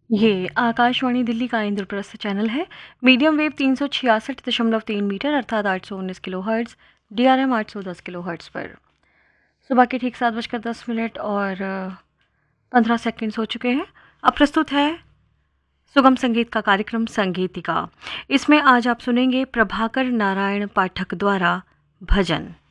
ये आकाशवाणी दिल्ली का इंद्रप्रस्थ चैनल है। मीडियम वेव 366.3 मीटर अर्थात 819 kilo hertz, DRM 810 kilo hertz पर सुबह के ठीक 7:10 और 15 सेकंड्स हो चुके हैं। अब प्रस्तुत है सुगम संगीत का कार्यक्रम संगीतिका। इसमें आज आप सुनेंगे प्रभाकर नारायण पाठक द्वारा भजन।